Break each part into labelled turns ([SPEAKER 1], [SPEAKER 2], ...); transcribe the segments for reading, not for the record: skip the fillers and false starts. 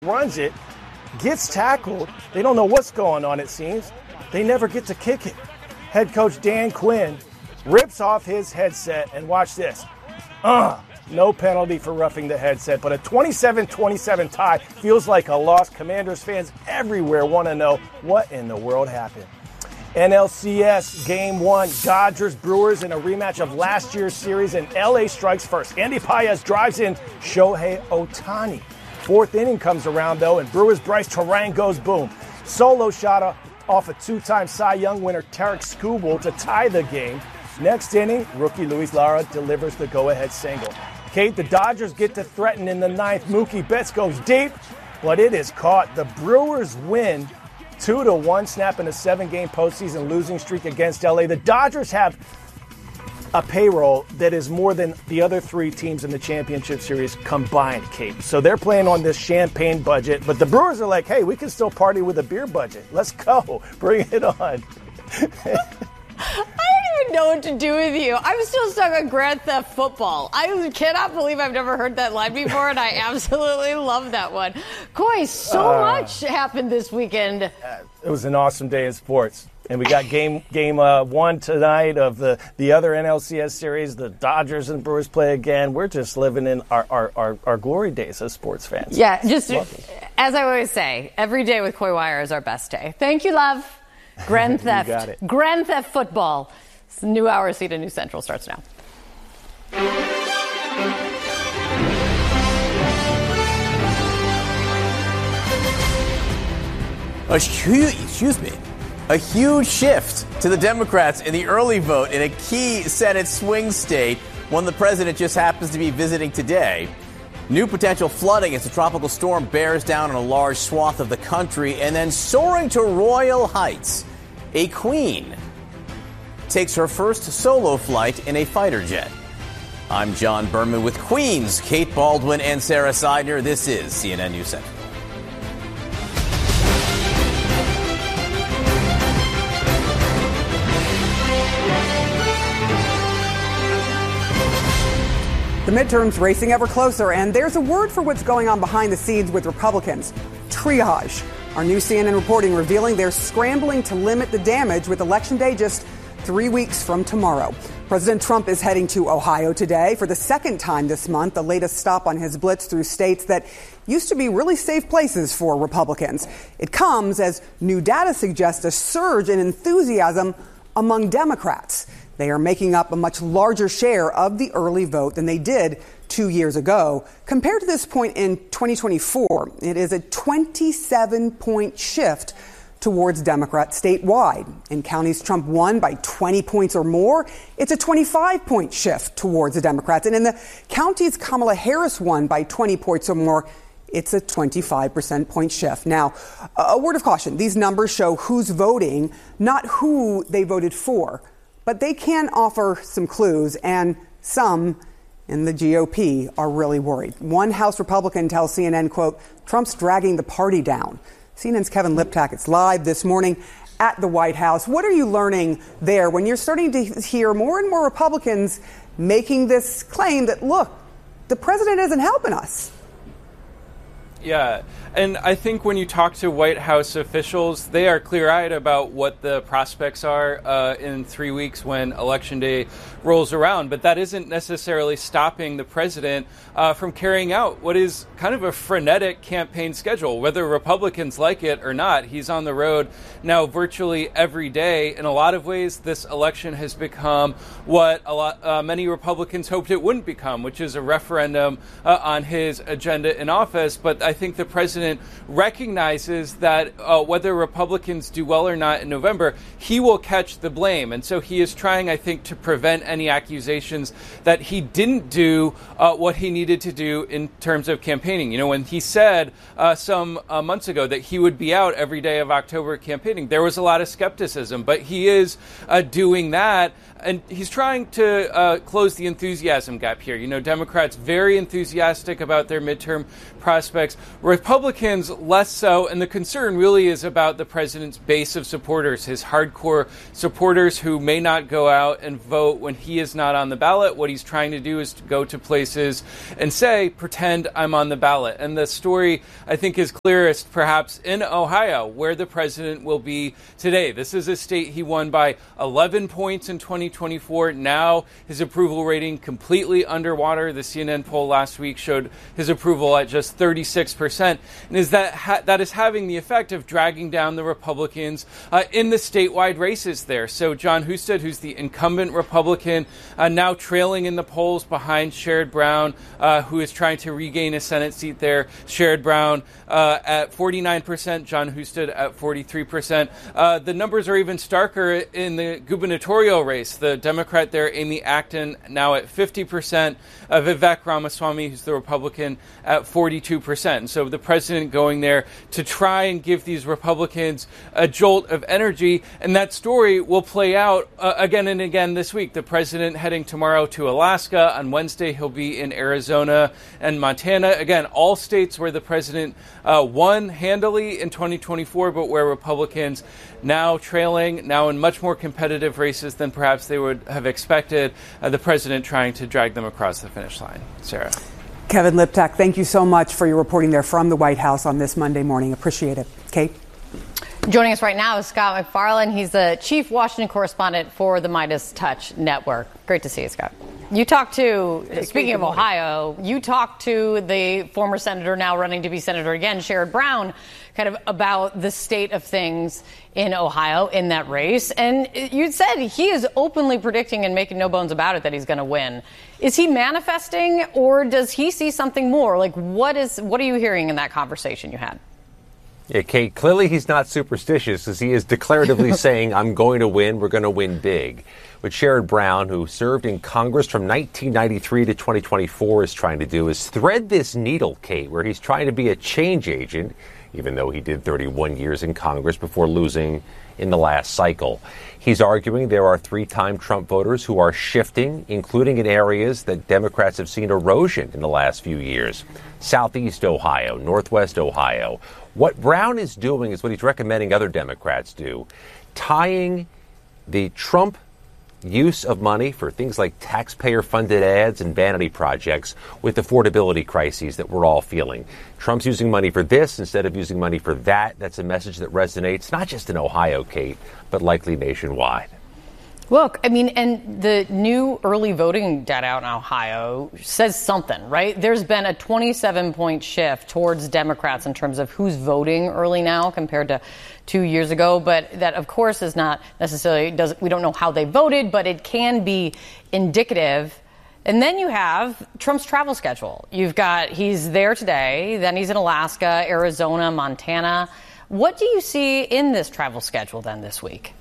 [SPEAKER 1] runs it, gets tackled. They don't know what's going on, it seems. They never get to kick it. Head coach Dan Quinn rips off his headset, and watch this. No penalty for roughing the headset, but a 27-27 tie feels like a loss. Commanders fans everywhere want to know what in the world happened. NLCS Game 1, Dodgers-Brewers in a rematch of last year's series, and LA strikes first. Andy Paez drives in Shohei Ohtani. Fourth inning comes around, though, and Brewers' Bryce Terang goes boom. Solo shot off a two-time Cy Young winner Tarek Skubal to tie the game. Next inning, rookie Luis Lara delivers the go-ahead single. Kate, the Dodgers get to threaten in the ninth. Mookie Betts goes deep, but it is caught. The Brewers win 2-1, snapping a 7-game postseason losing streak against LA. The Dodgers have a payroll that is more than the other three teams in the championship series combined, Kate. So they're playing on this champagne budget, but the Brewers are like, hey, we can still party with a beer budget. Let's go. Bring it on.
[SPEAKER 2] I don't even know what to do with you. I'm still stuck on Grand Theft Football. I cannot believe I've never heard that line before, and I absolutely love that one. Coy, so much happened this weekend.
[SPEAKER 1] It was an awesome day in sports. And we got game one tonight of the other NLCS series. The Dodgers and Brewers play again. We're just living in our glory days as sports fans.
[SPEAKER 2] Yeah, just as I always say, every day with Coy Wire is our best day. Thank you, love. Grand Theft.
[SPEAKER 1] You got it.
[SPEAKER 2] Grand Theft Football. New hour seat at New Central starts now.
[SPEAKER 3] A huge shift to the Democrats in the early vote in a key Senate swing state, one the president just happens to be visiting today. New potential flooding as a tropical storm bears down on a large swath of the country, and then soaring to royal heights. A queen takes her first solo flight in a fighter jet. I'm John Berman with Queens, Kate Baldwin and Sarah Seidner. This is CNN News Central.
[SPEAKER 4] The midterms racing ever closer, and there's a word for what's going on behind the scenes with Republicans: triage. Our new CNN reporting revealing they're scrambling to limit the damage with Election Day just 3 weeks from tomorrow. President Trump is heading to Ohio today for the second time this month, the latest stop on his blitz through states that used to be really safe places for Republicans. It comes as new data suggests a surge in enthusiasm among Democrats. They are making up a much larger share of the early vote than they did 2 years ago. Compared to this point in 2024, it is a 27-point shift towards Democrats statewide. In counties Trump won by 20 points or more, it's a 25-point shift towards the Democrats. And in the counties Kamala Harris won by 20 points or more, it's a 25% point shift. Now, a word of caution. These numbers show who's voting, not who they voted for. But they can offer some clues, and some in the GOP are really worried. One House Republican tells CNN, quote, Trump's dragging the party down. CNN's Kevin Liptak, it's live this morning at the White House. What are you learning there when you're starting to hear more and more Republicans making this claim that, look, the president isn't helping us?
[SPEAKER 5] Yeah, and I think when you talk to White House officials, they are clear-eyed about what the prospects are in 3 weeks when Election Day rolls around. But that isn't necessarily stopping the president from carrying out what is kind of a frenetic campaign schedule. Whether Republicans like it or not, he's on the road now virtually every day. In a lot of ways, this election has become what many Republicans hoped it wouldn't become, which is a referendum on his agenda in office. But I think the president recognizes that whether Republicans do well or not in November, he will catch the blame. And so he is trying, I think, to prevent any accusations that he didn't do what he needed to do in terms of campaigning. You know, when he said some months ago that he would be out every day of October campaigning, there was a lot of skepticism. But he is doing that. And he's trying to close the enthusiasm gap here. You know, Democrats very enthusiastic about their midterm prospects. Republicans less so, and the concern really is about the president's base of supporters, his hardcore supporters who may not go out and vote when he is not on the ballot. What he's trying to do is to go to places and say, pretend I'm on the ballot. And the story, I think, is clearest perhaps in Ohio, where the president will be today. This is a state he won by 11 points in 2024. Now his approval rating completely underwater. The CNN poll last week showed his approval at just 36%. And is that is having the effect of dragging down the Republicans in the statewide races there. So Jon Husted, who's the incumbent Republican, now trailing in the polls behind Sherrod Brown, who is trying to regain a Senate seat there. Sherrod Brown at 49%, Jon Husted at 43%. The numbers are even starker in the gubernatorial race. The Democrat there, Amy Acton, now at 50%. Vivek Ramaswamy, who's the Republican, at 42%. And so the president going there to try and give these Republicans a jolt of energy. And that story will play out again and again this week. The president heading tomorrow to Alaska. On Wednesday, he'll be in Arizona and Montana. Again, all states where the president won handily in 2024, but where Republicans now trailing, now in much more competitive races than perhaps they would have expected, the president trying to drag them across the finish line. Sarah.
[SPEAKER 4] Kevin Liptak, thank you so much for your reporting there from the White House on this Monday morning. Appreciate it. Kate?
[SPEAKER 2] Joining us right now is Scott MacFarlane. He's the chief Washington correspondent for the Midas Touch Network. Great to see you, Scott. You talked to, speaking of Ohio, you talked to the former senator, now running to be senator again, Sherrod Brown, kind of about the state of things in Ohio in that race. And you said he is openly predicting and making no bones about it that he's going to win. Is he manifesting, or does he see something more? Like, what are you hearing in that conversation you had?
[SPEAKER 6] Yeah, Kate, clearly he's not superstitious, as he is declaratively saying, I'm going to win, we're going to win big. What Sherrod Brown, who served in Congress from 1993 to 2024, is trying to do is thread this needle, Kate, where he's trying to be a change agent, even though he did 31 years in Congress before losing in the last cycle. He's arguing there are three-time Trump voters who are shifting, including in areas that Democrats have seen erosion in the last few years. Southeast Ohio, Northwest Ohio. What Brown is doing is what he's recommending other Democrats do, tying the Trump use of money for things like taxpayer-funded ads and vanity projects with affordability crises that we're all feeling. Trump's using money for this instead of using money for that. That's a message that resonates not just in Ohio, Kate, but likely nationwide.
[SPEAKER 2] Look, I mean, and the new early voting data out in Ohio says something, right? There's been a 27-point shift towards Democrats in terms of who's voting early now compared to 2 years ago. But that, of course, is not necessarily, we don't know how they voted, but it can be indicative. And then you have Trump's travel schedule. You've got, he's there today, then he's in Alaska, Arizona, Montana. What do you see in this travel schedule then this week?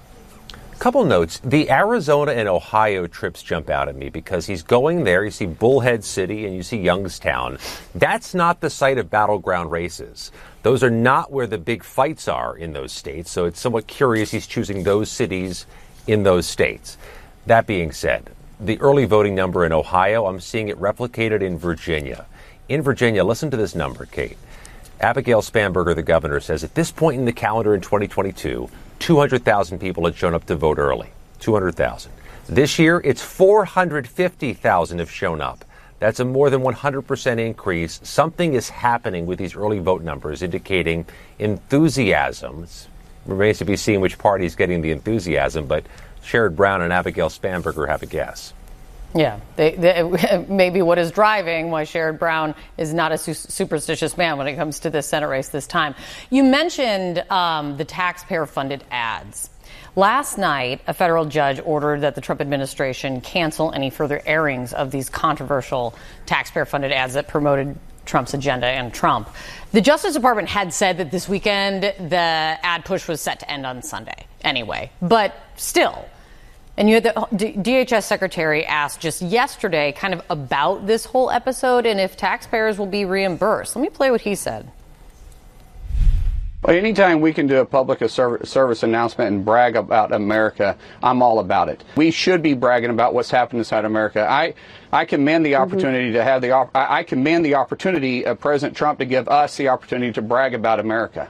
[SPEAKER 6] Couple notes. The Arizona and Ohio trips jump out at me because he's going there. You see Bullhead City and you see Youngstown. That's not the site of battleground races. Those are not where the big fights are in those states. So it's somewhat curious he's choosing those cities in those states. That being said, the early voting number in Ohio, I'm seeing it replicated in Virginia. In Virginia, listen to this number, Kate. Abigail Spanberger, the governor, says at this point in the calendar in 2022, 200,000 people had shown up to vote early. 200,000. This year, it's 450,000 have shown up. That's a more than 100% increase. Something is happening with these early vote numbers, indicating enthusiasm. It remains to be seen which party is getting the enthusiasm, but Sherrod Brown and Abigail Spanberger have a guess.
[SPEAKER 2] Yeah, maybe what is driving why Sherrod Brown is not a superstitious man when it comes to this Senate race this time. You mentioned the taxpayer-funded ads. Last night, a federal judge ordered that the Trump administration cancel any further airings of these controversial taxpayer-funded ads that promoted Trump's agenda and Trump. The Justice Department had said that this weekend the ad push was set to end on Sunday anyway, but still. And you had the DHS secretary asked just yesterday kind of about this whole episode and if taxpayers will be reimbursed. Let me play what he said.
[SPEAKER 7] Well, anytime we can do a public service announcement and brag about America, I'm all about it. We should be bragging about what's happening inside America. I commend the opportunity to have I commend the opportunity of President Trump to give us the opportunity to brag about America.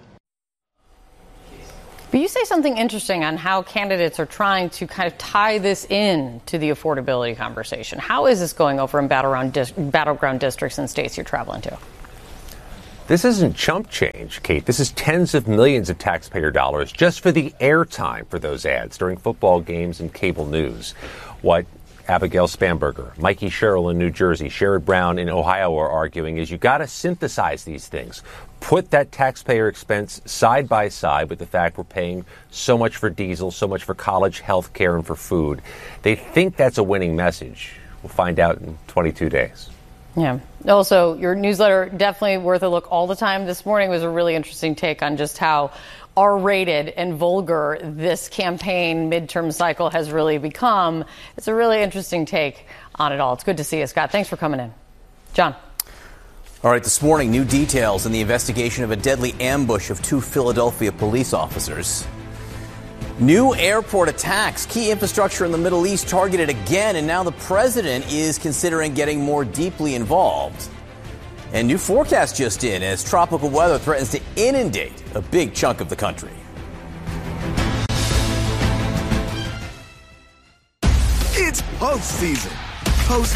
[SPEAKER 2] But you say something interesting on how candidates are trying to kind of tie this in to the affordability conversation. How is this going over in battleground districts and states you're traveling to?
[SPEAKER 6] This isn't chump change, Kate. This is tens of millions of taxpayer dollars just for the airtime for those ads during football games and cable news. What Abigail Spanberger, Mikey Sherrill in New Jersey, Sherrod Brown in Ohio are arguing is you got to synthesize these things. Put that taxpayer expense side by side with the fact we're paying so much for diesel, so much for college, health care, and for food. They think that's a winning message. We'll find out in 22 days.
[SPEAKER 2] Yeah. Also, your newsletter, definitely worth a look all the time. This morning was a really interesting take on just how R-rated and vulgar this campaign midterm cycle has really become. It's a really interesting take on it all. It's good to see you, Scott. Thanks for coming in. John.
[SPEAKER 3] All right, this morning, new details in the investigation of a deadly ambush of 2 Philadelphia police officers. New airport attacks, key infrastructure in the Middle East targeted again, and now the president is considering getting more deeply involved. And new forecast just in as tropical weather threatens to inundate a big chunk of the country.
[SPEAKER 8] It's postseason.